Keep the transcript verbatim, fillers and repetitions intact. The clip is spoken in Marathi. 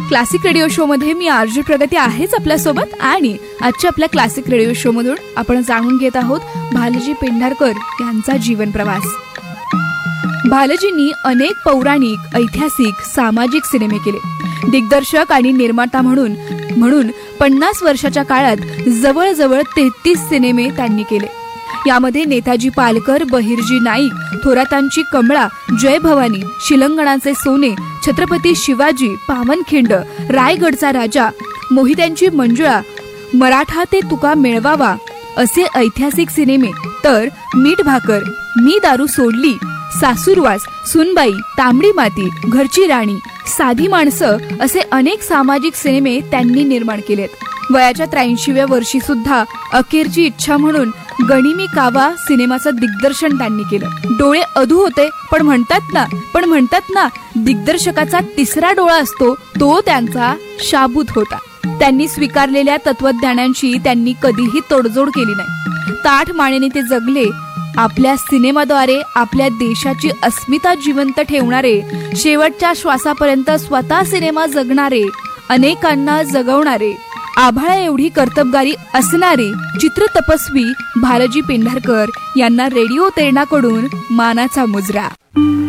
क्लासिक रेडिओ शो मध्ये मी आरजे प्रगती आहेच आपल्यासोबत आणि आजच्या आपल्या क्लासिक रेडिओ शो मधून आपण जाणून घेत आहोत भालजी पेंढारकर यांचा जीवन प्रवास. भालजींनी अनेक पौराणिक, ऐतिहासिक, सामाजिक सिनेमे केले. दिग्दर्शक आणि निर्माता म्हणून म्हणून पन्नास वर्षाच्या काळात जवळजवळ तेहतीस सिनेमे त्यांनी केले. यामध्ये नेताजी पालकर, बहिर्जी नाईक, थोरातांची कमळा, जय भवानी, शिलंगणाचे सोने, छत्रपती शिवाजी, पावनखिंड, रायगडचा राजा, मोहित्यांची मंजुळा, मराठा ते तुका मिळवावा असे ऐतिहासिक सिनेमे, तर मीठ भाकर, मी दारू सोडली, सासूरवास, सुनबाई, तांबडी माती, घरची राणी, साधी माणसं असे अनेक सामाजिक सिनेमे त्यांनी निर्माण केलेत. वयाच्या त्र्याऐंशीव्या वर्षी सुद्धा अखेरची इच्छा म्हणून गणिमी कावा सिनेमाचं दिग्दर्शन त्यांनी केलं. डोळे अधू होते, पण म्हणतात ना पण म्हणतात ना दिग्दर्शकाचा तिसरा डोळा असतो तो त्यांचा शाबूत होता. त्यांनी स्वीकारलेल्या तत्वज्ञानांची त्यांनी कधीही तडजोड केली नाही. ताठ मानेने ते जगले. आपल्या सिनेमाद्वारे आपल्या देशाची अस्मिता जिवंत ठेवणारे, शेवटच्या श्वासापर्यंत स्वतः सिनेमा जगणारे, अनेकांना जगवणारे, आभाळा एवढी कर्तबगारी असणारे चित्रतपस्वी भालजी पेंढारकर यांना रेडिओ तेरणाकडून मानाचा मुजरा.